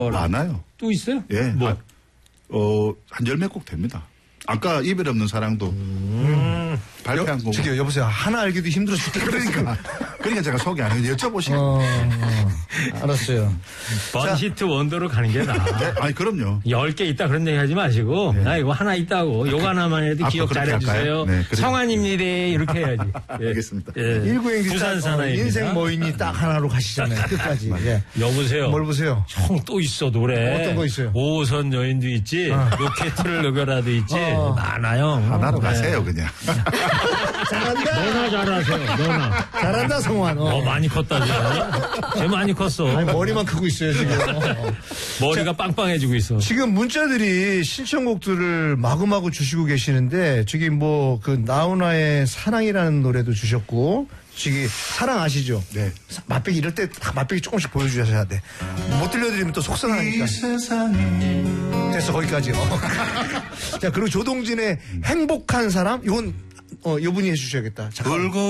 많아요. 또 있어요? 예. 뭐? 한 열몇 곡 됩니다. 아까 이별 없는 사랑도 발표한 곡. 저기요, 여보세요. 하나 알기도 힘들어 죽겠다. 그러니까 제가 소개 안 해요. 여쭤보시면. 알았어요. 번히트 원더로 가는 게 나아. 네? 아니, 그럼요. 10개 있다 그런 얘기 하지 마시고, 네. 나 이거 하나 있다고, 요거 하나만 해도 기억 그렇게 잘해주세요. 할까요? 네, 그래요. 성환입니다. 이렇게 해야지. 예. 알겠습니다. 예. 19행기 부산 사나이입니다. 인생 뭐이니 딱 하나로 가시잖아요. 끝까지. 예. 여보세요. 뭘 보세요? 형 또 있어, 노래. 어떤 거 있어요? 5호선 여인도 있지, 로켓을 녹여라도 있지, 많아요. 하나로 네. 가세요, 그냥. 잘한다. 너나 잘하세요, 너나. 잘한다, 성환. 많이 컸다, 쟤 많이 컸어. 아니, 머리만 크고 있어요, 지금. 머리가 빵빵해지고 있어. 지금 문자들이 신청곡들을 마구마구 주시고 계시는데, 저기 뭐, 나훈아의 사랑이라는 노래도 주셨고, 저기, 사랑 아시죠? 네. 맛배기 이럴 때 다 맛배기 조금씩 보여주셔야 돼. 못 들려드리면 또 속상하니까. 됐어, 거기까지. 자, 그리고 조동진의 행복한 사람? 이건, 요분이 해주셔야겠다. 잠깐만.